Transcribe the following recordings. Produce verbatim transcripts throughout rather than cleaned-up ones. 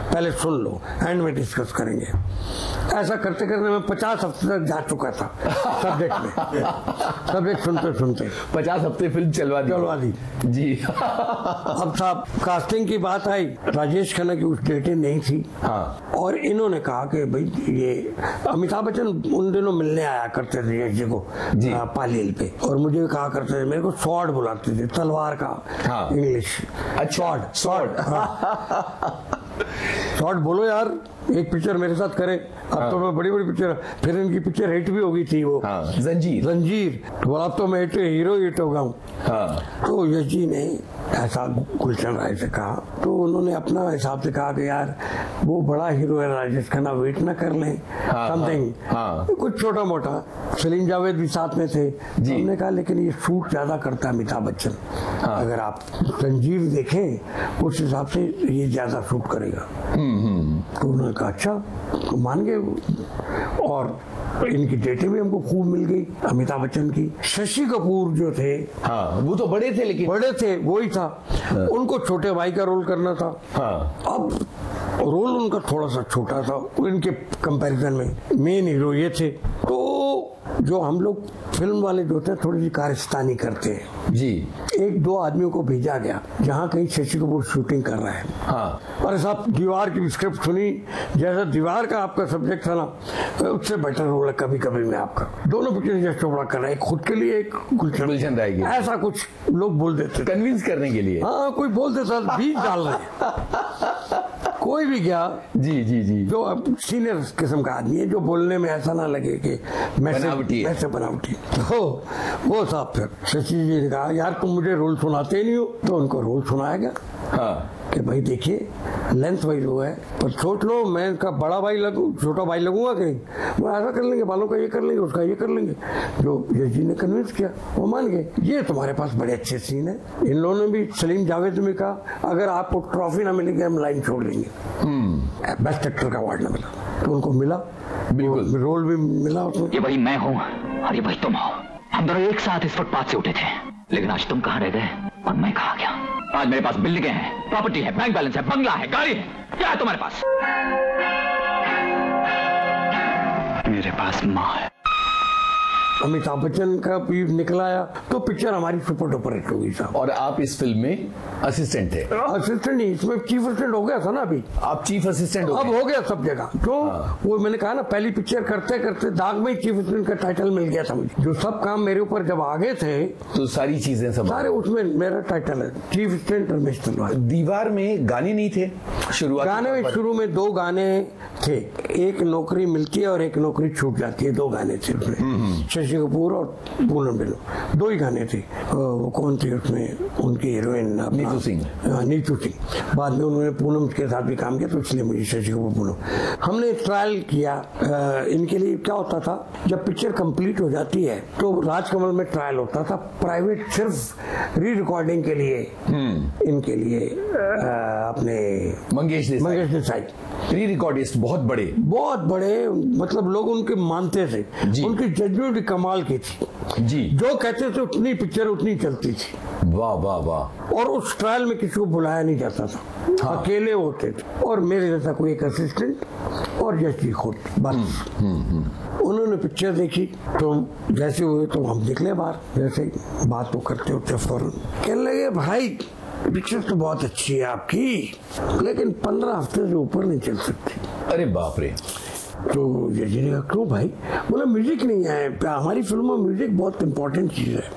पहले सुन लो, एंड में डिस्कस करेंगे। ऐसा करते करते मैं पचास हफ्ते तक जा चुका था सब्जेक्ट में, सब्जेक्ट सुनते सुनते पचास हफ्ते फिल्म चलवा दी चलवा दी जी। अब साहब कास्टिंग की बात आई, राजेश खन्ना की उस डेटें नहीं थी। हाँ। और इन्होंने कहा कि भाई ये अमिताभ बच्चन उन दिनों मिलने आया करते थे यश जी को जी। पालील पे, और मुझे कहा करते थे, मेरे को स्वॉर्ड बुलाते थे, तलवार का हाँ। इंग्लिश स्वॉर्ड स्वॉर्ड शॉर्ट बोलो यार, एक पिक्चर मेरे साथ करे। अब हाँ। तो मैं बड़ी बड़ी पिक्चर, फिर इनकी पिक्चर हिट भी हो गई थी वो हाँ। जंजीर जंजीर तो अब तो मैं हीरो हिट हो गया हूँ। हाँ। तो यश जी ने ऐसा गुलशन राय से कहा, तो उन्होंने अपना हिसाब से कहा कि यार वो बड़ा हीरो है राजेश खन्ना, वेट ना कर लें समथिंग हाँ। हाँ। कुछ छोटा मोटा। सलीम जावेद भी साथ में थे। हमने कहा लेकिन ये शूट ज्यादा करता है अमिताभ बच्चन, हाँ। अगर आप संजीव देखें उस हिसाब से ये ज्यादा शूट करेगा। तो उन्होंने कहा अच्छा, तो मान गए। और इनकी डेटें भी हमको खूब मिल गई अमिताभ बच्चन की। शशि कपूर जो थे, हाँ, वो तो बड़े थे, लेकिन बड़े थे वही था। हाँ। उनको छोटे भाई का रोल करना था। हाँ। अब रोल उनका थोड़ा सा छोटा था इनके कंपैरिजन में, मेन हीरो ये थे। तो जो हम लोग फिल्म वाले जो थे थोड़ी सी कारस्तानी करते हैं जी। एक दो आदमियों को भेजा गया जहाँ कहीं शशि कपूर शूटिंग कर रहा है। हाँ। और साहब दीवार की स्क्रिप्ट सुनी, जैसा दीवार का आपका सब्जेक्ट था ना, उससे बेटर रोल है कभी कभी में आपका। दोनों पिक्चर यश चोपड़ा कर रहा है, खुद के लिए एक गुलशन राय की, ऐसा कुछ लोग बोल देते, कन्विंस करने के लिए। हाँ, कोई बोल देता, बीज डाल रहे कोई भी गया जी जी जी जो सीनियर किस्म का आदमी है, जो बोलने में ऐसा ना लगे कि बनावटी ऐसे बनावटी। तो वो साहब फिर शशि जी ने कहा यार तुम मुझे रोल सुनाते ही नहीं हो, तो उनको रोल सुनाया गया। हाँ। कि भाई देखिए लेंथ वाइज वो है, पर सोच लो मैं इनका बड़ा भाई लगूं, छोटा भाई लगूंगा कहीं, वो ऐसा कर लेंगे, बालों का ये कर लेंगे, उसका ये कर लेंगे। जो यश जी ने कन्विंस किया वो मान गए। ये तुम्हारे पास बड़े अच्छे सीन है। इन लोगों ने भी, सलीम जावेद ने कहा अगर आपको ट्रॉफी ना मिलेगी हम लाइन छोड़ देंगे, बेस्ट एक्टर का अवार्ड ना मिला, तो उनको मिला, बिल्कुल रोल भी मिला उसमें। ये वही मैं हूँ और ये वही तुम हो, हम दोनों एक साथ इस फुटपाथ से उठे थे, लेकिन आज तुम कहाँ रह गए और मैं कहाँ गया। आज मेरे पास बिल्डिंगें हैं, प्रॉपर्टी है, बैंक बैलेंस है, बंगला है, गाड़ी है, क्या है तुम्हारे पास? मेरे पास माँ है। अमिताभ बच्चन का भी निकला आया तो पिक्चर हमारी सुपर डुपर हिट हो गई साहब। और आप इस फिल्म में असिस्टेंट थे? असिस्टेंट नहीं, इसमें चीफ असिस्टेंट हो गया था ना। अभी आप चीफ असिस्टेंट हो अब हो गया सब जगह। तो हाँ। वो मैंने कहा ना, पहली पिक्चर करते करते दाग में चीफ असिस्टेंट का टाइटल मिल गया था मुझे। जो सब काम मेरे ऊपर जब आगे थे तो सारी चीजें सब सारे उसमें मेरा टाइटल है चीफ असिस्टेंट रमेश तलवार। दीवार में गाने नहीं थे शुरुआत? गाने में शुरू में दो गाने थे, एक नौकरी मिलती है और एक नौकरी छूट जाती है, दो गाने थे उसमें। शशि कपूर और पूनम बिलो, दो ही गाने थे। वो कौन थे उसमें, उनकी हीरोइन नीतू सिंह। नीतू सिंह। बाद में उन्होंने पूनम के साथ भी काम किया, तो इसलिए मुझे शशि कपूर पूनम। हमने ट्रायल किया इनके लिए। क्या होता था, जब पिक्चर कंप्लीट हो जाती है तो राजकमल में ट्रायल होता था प्राइवेट, सिर्फ री रिकॉर्डिंग के लिए, इनके लिए अपने मंगेश देसाई मंगेश देसाई री रिकॉर्डिस्ट, बहुत बड़े बहुत बड़े, मतलब लोग उनके मानते थे, उनकी जजमेंट कमाल की थी जी। जो कहते थे उतनी पिक्चर उतनी चलती थी। वाह वाह वाह। और उस ट्रायल में किसी को बुलाया नहीं जाता था। हाँ। अकेले होते थे, और मेरे जैसा कोई एक असिस्टेंट और यश जी खुद, बस। उन्होंने पिक्चर देखी तो जैसे हुए तो हम निकले बाहर, जैसे बात तो करते होते फौरन कहने लगे भाई पिक्चर तो बहुत अच्छी है आपकी, लेकिन पंद्रह हफ्ते से ऊपर नहीं चल सकती। अरे बाप रे। तो यजी ने कहा क्यों भाई? बोला म्यूजिक नहीं है, हमारी फिल्मों में म्यूजिक बहुत इंपॉर्टेंट चीज है।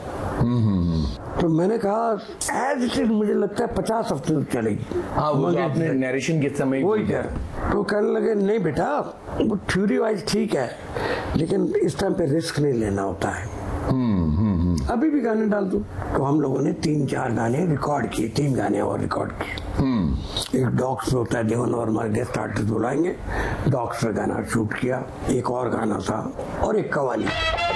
तो मैंने कहा एज इट इज मुझे लगता है पचास हफ्ते तक चलेगी। हाँ, वो जो आपने नरेशन के समय वही क्या। तो कहने लगे नहीं बेटा, वो थ्योरी वाइज ठीक है, लेकिन इस टाइम पे रिस्क नहीं लेना होता है। हम्म हम्म अभी भी गाने डाल दूं। तो हम लोगों ने तीन चार गाने रिकॉर्ड किए, तीन गाने और रिकॉर्ड किए। एक डॉग्स में होता है, देवन और हमारे गेस्ट आर्टिस्ट बुलाएंगे, डॉग्स पे गाना शूट किया। एक और गाना था और एक कवाली।